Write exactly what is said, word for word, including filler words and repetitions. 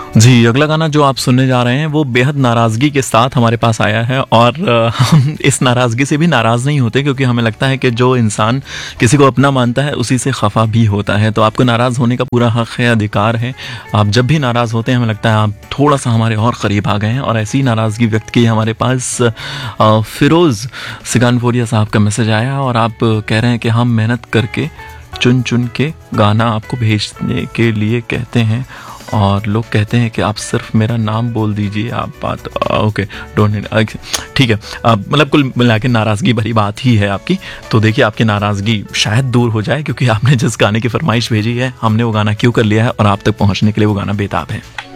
जी, अगला गाना जो आप सुनने जा रहे हैं वो बेहद नाराज़गी के साथ हमारे पास आया है और अ, हम इस नाराज़गी से भी नाराज़ नहीं होते क्योंकि हमें लगता है कि जो इंसान किसी को अपना मानता है उसी से खफ़ा भी होता है। तो आपको नाराज़ होने का पूरा हक़ है, अधिकार है। आप जब भी नाराज़ होते हैं हमें लगता है आप थोड़ा-सा हमारे और करीब आ गए हैं और ऐसी नाराज़गी व्यक्त की है हमारे पास। अ, फ़िरोज़ सिगानपुरिया साहब का मैसेज आया और आप कह रहे हैं कि हम मेहनत करके चुन-चुन के गाना आपको भेजने के लिए कहते हैं और लोग कहते हैं कि आप सिर्फ मेरा नाम बोल दीजिए, आप बात ओके डोंट नीड ठीक है। अ, मतलब कुल मिला के नाराज़गी भरी बात ही है आपकी। तो देखिए आपकी नाराज़गी शायद दूर हो जाए क्योंकि आपने जिस गाने की फरमाइश भेजी है हमने वो गाना क्यों कर लिया है और आप तक पहुंचने के लिए वो गाना बेताब है।